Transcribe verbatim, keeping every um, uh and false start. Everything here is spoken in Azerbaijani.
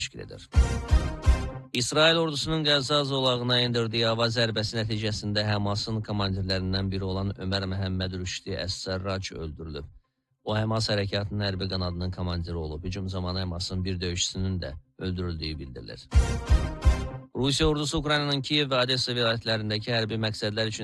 təşkil edir. İsrail ordusunun Qəzza zolağına endirdiyi hava zərbəsi nəticəsində Həmasın komandirlərindən biri olan Ömər Məhəmməd Rüşdi Əs-Sərrac öldürülüb. O, Həmas hərəkatının hərbi qanadının komandiri olub. Hücum zamanı Həmasın bir döyüşçüsünün də öldürüldüyü bildirilir. Rusiya ordusu Ukraynanın Kiyev və Odessa vilayətlərindəki hərbi məqsədlər üçün